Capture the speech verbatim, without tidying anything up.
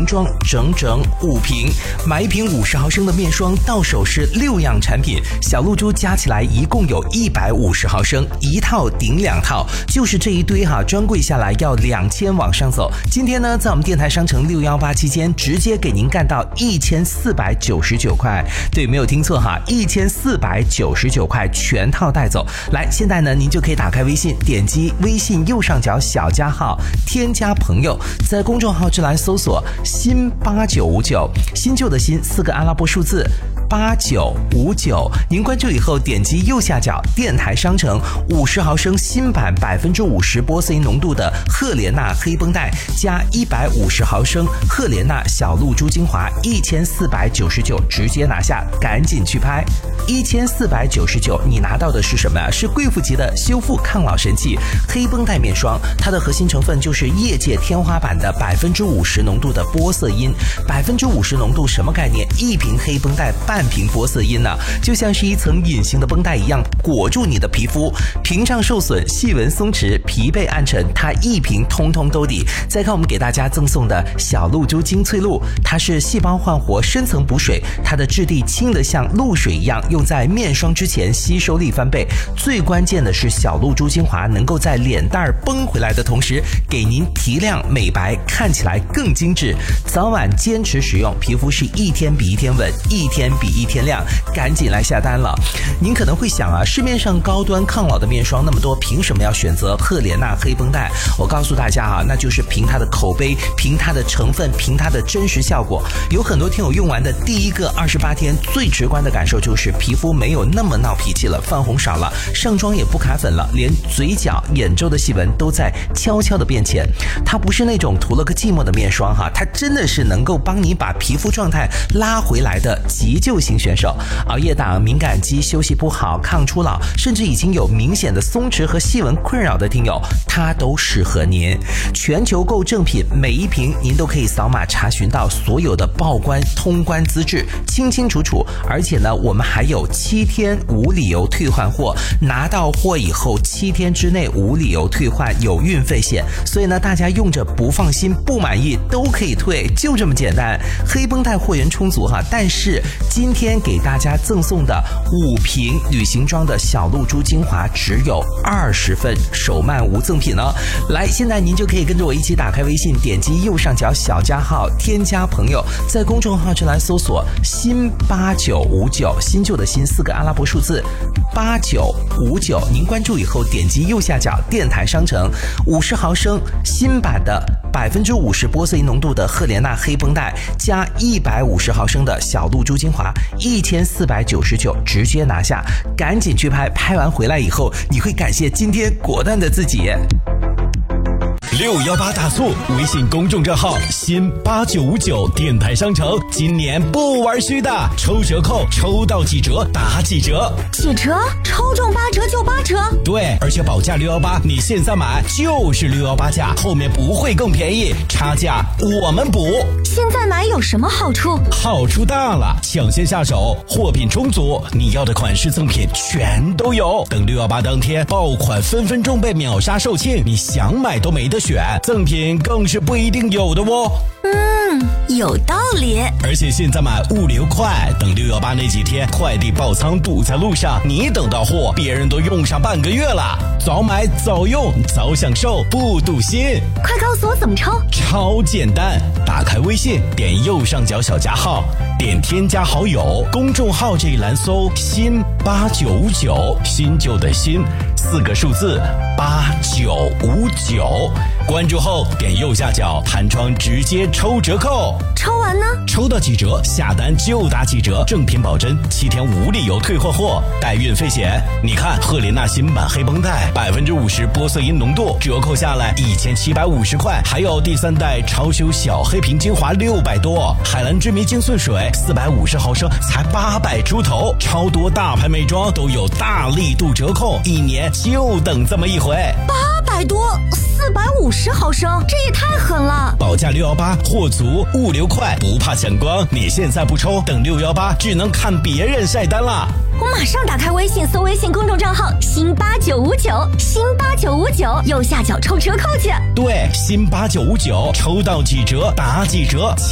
瓶装，整整五瓶。买一瓶五十毫升的面霜，到手是六样产品，小露珠加起来一共有一百五十毫升，一套顶两套，就是这一堆哈，专柜下来要两千往上走。今天呢，在我们电台商城六一八期间，直接给您干到一千四百九十九块。对，没有听错哈，一千四百九十九块全套带走。来，现在呢，您就可以打开微信，点击微信右上角小加号，添加朋友，在公众号之栏搜索新八九五九，新旧的新四个阿拉伯数字八九五九，您关注以后点击右下角电台商城，五十毫升新版百分之五十玻色因浓度的赫莲娜黑绷带加一百五十毫升赫莲娜小露珠精华，一千四百九十九直接拿下，赶紧去拍。一千四百九十九，你拿到的是什么呀？是贵妇级的修复抗老神器黑绷带面霜，它的核心成分就是业界天花板的百分之五十浓度的玻色因。百分之五十浓度什么概念？一瓶黑绷带半瓶玻色因呢、啊，就像是一层隐形的绷带一样裹住你的皮肤，屏障受损、细纹松弛、疲惫暗沉，它一瓶通通都抵。再看我们给大家赠送的小露珠精粹露，它是细胞焕活、深层补水，它的质地轻得像露水一样，用在面霜之前吸收力翻倍。最关键的是小露珠精华能够在脸蛋崩回来的同时，给您提亮美白，看起来更精致。早晚坚持使用，皮肤是一天比一天稳，一天比一天亮，赶紧来下单了。您可能会想啊，市面上高端抗老的面霜那么多，凭什么要选择赫莲娜黑绷带？我告诉大家啊，那就是凭它的口碑，凭它的成分，凭它的真实效果。有很多听友用完的第一个二十八天，最直观的感受就是皮肤没有那么闹脾气了，泛红少了，上妆也不卡粉了，连嘴角、眼周的细纹都在悄悄的变浅。它不是那种涂了个寂寞的面霜哈，它真的是能够帮你把皮肤状态拉回来的急救型选手。熬夜党、敏感肌、休息不好、抗初老，甚至已经有明显的松弛和细纹困扰的听友，它都适合您。全球购正品，每一瓶您都可以扫码查询到所有的报关通关资质，清清楚楚。而且呢，我们还有七天无理由退换货，拿到货以后七天之内无理由退换，有运费险。所以呢，大家用着不放心、不满意都可以退，就这么简单。黑绷带货源充足哈，但是今天给大家赠送的五瓶旅行装的小露珠精华只有二十份，手慢无赠品哦。来，现在您就可以跟着我一起打开微信，点击右上角小加号，添加朋友，在公众号之栏搜索新八九五九，新旧的新四个阿拉伯数字八九五九，您关注以后点击右下角电台商城，五十毫升新版的百分之五十玻色因浓度的赫莲娜黑绷带加一百五十毫升的小露珠精华，一千四百九十九直接拿下，赶紧去拍，拍完回来以后你会感谢今天果断的自己。 六一八大促，微信公众账号新八九五九电台商城，今年不玩虚的，抽折扣，抽到几折打几折， 几折？抽中八折就八折？ 对，而且保价六一八，你现在买就是六一八价，后面不会更便宜，差价我们补。 现在买有什么好处？ 好处大了，抢先下手，货品充足，你要的款式赠品全都有。等六一八当天，爆款分分钟被秒杀售罄，你想买都没得选，赠品更是不一定有的哦。 嗯，有道理。 而且现在买物流快，等六一八那几天快递爆仓堵在路上，你等到货，别人都用上半个月了。早买早用早享受，不堵心。 快告诉我怎么抽？ 超简单，打开微信，点右上角小加号，点添加好友，公众号这一栏搜新八九五九，新旧的新四个数字八九五九，关注后点右下角弹窗直接抽折扣。 抽完呢？ 抽到几折下单就打几折，正品保真，七天无理由退换货，带运费险。你看赫莲娜新版黑绷带百分之五十玻色因浓度，折扣下来一千七百五十块，还有第三代超修小黑瓶精华六百多，海蓝之谜精粹水四百五十毫升才八百出头，超多大牌美妆都有大力度折扣，一年就等这么一回。 八百多，四百五十毫升，这也太狠了！ 保价六一八，货足物流快，不怕抢光。你现在不抽，等六一八只能看别人晒单了。 我马上打开微信，搜微信公众账号新八九五九，新八九五九，右下角抽折扣去。 对，新八九五九，抽到几折打几折。